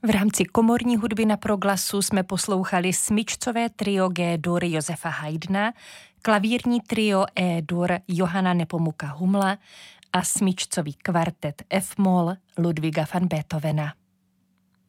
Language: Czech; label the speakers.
Speaker 1: V rámci komorní hudby na Proglasu jsme poslouchali smyčcové trio G-dur Josefa Haydna, klavírní trio E-dur Johanna Nepomuka Humla a smyčcový kvartet F-moll Ludwiga van Beethovena.